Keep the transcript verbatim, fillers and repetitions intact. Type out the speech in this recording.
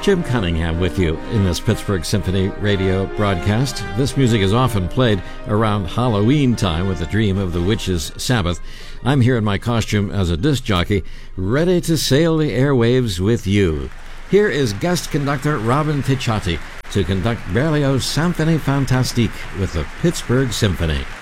Jim Cunningham with you in this Pittsburgh Symphony radio broadcast. This music is often played around Halloween time with the Dream of the Witch's Sabbath. I'm here in my costume as a disc jockey, ready to sail the airwaves with you. Here is guest conductor Robin Ticciati to conduct Berlioz' Symphonie Fantastique with the Pittsburgh Symphony.